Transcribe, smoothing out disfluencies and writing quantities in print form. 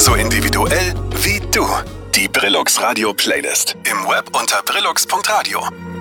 So individuell wie du. Die Brillux Radio Playlist. Im Web unter brillux.radio.